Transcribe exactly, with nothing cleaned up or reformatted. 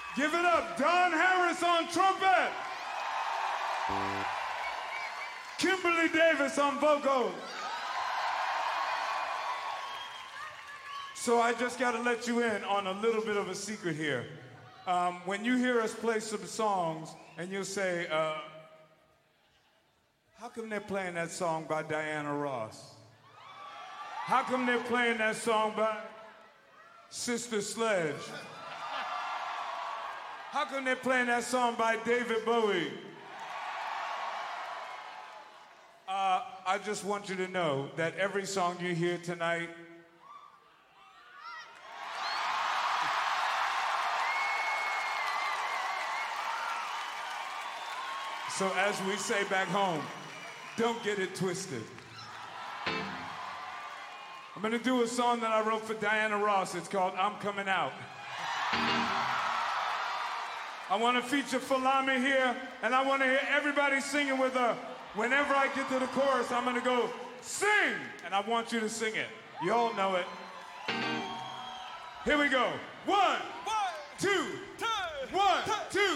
Give it up, Don Harris on trumpet. Kimberly Davis on vocals. So I just got to let you in on a little bit of a secret here. Um, when you hear us play some songs and you'll say, uh, how come they're playing that song by Diana Ross? How come they're playing that song by Sister Sledge? How come they're playing that song by David Bowie? Uh, I just want you to know that every song you hear tonight So as we say back home, don't get it twisted. I'm gonna do a song that I wrote for Diana Ross. It's called I'm Coming Out. I wanna feature Falami here, and I wanna hear everybody singing with her. Whenever I get to the chorus, I'm gonna go, sing! And I want you to sing it. You all know it. Here we go. One, two, one, two.